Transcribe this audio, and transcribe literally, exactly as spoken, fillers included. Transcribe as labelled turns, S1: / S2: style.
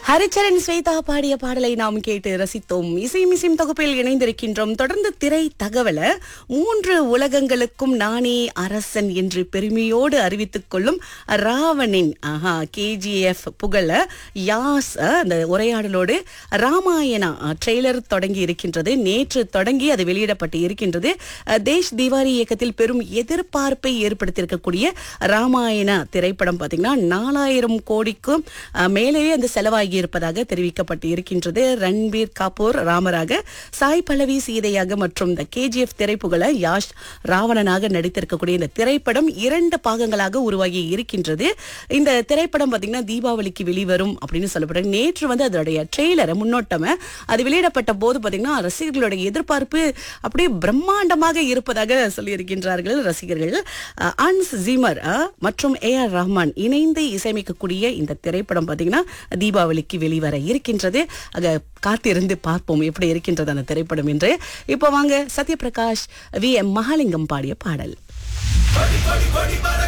S1: ஹரிச்சரன் ஸ்வேதா பாடிய பாடலை நாம் கேட்டு ரசித்தோம். இசை மிசிம் தொகுப்பில் இணைந்திருக்கின்றோம். தொடர்ந்து திரை தகவல மூன்று உலகங்களுக்கும் நானே அரசன் என்று பெருமையோடு அறிவித்துக் கொள்ளும் ராவணின் ஆஹா கேஜிஎஃப் புகழ யாஸ் அந்த உரையாடலோடு ராமாயணா ட்ரெய்லர் தொடங்கி இருக்கின்றது. நேற்று தொடங்கி அது வெளியிடப்பட்டு இருக்கின்றது. தேஷ் திவாரி இயக்கத்தில் பெரும் எதிர்பார்ப்பை ஏற்படுத்தியிருக்கக்கூடிய ராமாயணா திரைப்படம் பார்த்தீங்கன்னா நாலாயிரம் கோடிக்கும் மேலேயே அந்த செலவாகி இருப்பதாக தெரிவிக்கப்பட்டு இருக்கின்றது. ரன்பீர் கபூர் ராமராக, சாய் பல்லவி சீதையாக மற்றும் இந்த கேஜிஎஃப் திரைப்புகழ யாஷ் ராவணனாக நடித்திருக்கக்கூடிய இந்த திரைப்படம் இரண்டு பாகங்களாக உருவாகி இருக்கின்றது. இந்த திரைப்படம் பார்த்தீங்கன்னா தீபாவளிக்கு வெளிவரும் அப்படின்னு சொல்லப்படுது. நேற்று வந்து அதோடைய ட்ரெய்லரை முன்னோட்டமா அது வெளியிடப்பட்ட போது பார்த்தீங்கன்னா ரசிகர்களுடைய எதிர்பார்ப்பு அப்படியே பிரம்மாண்டமாக இருப்பதாக சொல்லியிருக்கின்றார்கள் ரசிகர்கள். அன்ஸ் ஜிமர் மற்றும் ஏ ஆர் ரஹ்மான் இணைந்து இசையமைக்கக்கூடிய இந்த திரைப்படம் பார்த்தீங்கன்னா தீபாவளிக்கு வெளிவர இருக்கின்றது. அங்க காத்திருந்து பார்ப்போம் எப்படி இருக்கின்றது அந்த திரைப்படம் என்று. இப்போ வாங்க சத்யபிரகாஷ் வி எம் மகாலிங்கம் பாடிய பாடல்.